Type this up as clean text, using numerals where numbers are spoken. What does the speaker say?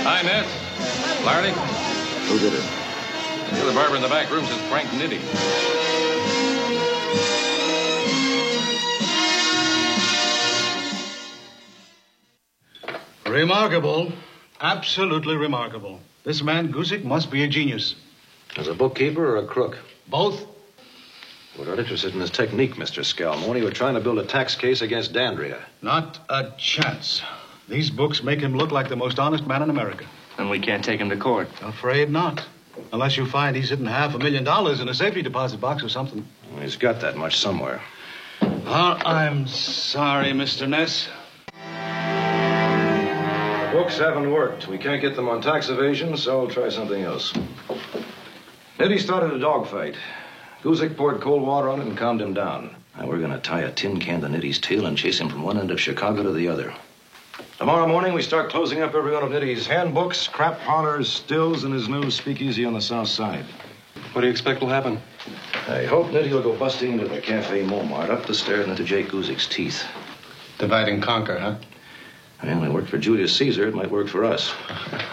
Hi, Ness. Flaherty. Who did it? The other barber in the back room says Frank Nitti. Remarkable. Absolutely remarkable. This man, Guzik, must be a genius. As a bookkeeper or a crook? Both? We're not interested in his technique, Mr. Scalmoni. We're trying to build a tax case against Dandria. Not a chance. These books make him look like the most honest man in America. Then we can't take him to court. Afraid not. Unless you find he's hidden $500,000 in a safety deposit box or something. Well, he's got that much somewhere. Oh, I'm sorry, Mr. Ness. The books haven't worked. We can't get them on tax evasion, so I'll try something else. Nitti started a dogfight. Guzik poured cold water on it and calmed him down. Now we're going to tie a tin can to Nitti's tail and chase him from one end of Chicago to the other. Tomorrow morning, we start closing up every one of Nitti's handbooks, crap parlors, stills, and his new speakeasy on the south side. What do you expect will happen? I hope Nitti will go busting into the Cafe Montmartre, up the stairs and into Jake Guzik's teeth. Divide and conquer, huh? Well, it worked for Julius Caesar. It might work for us.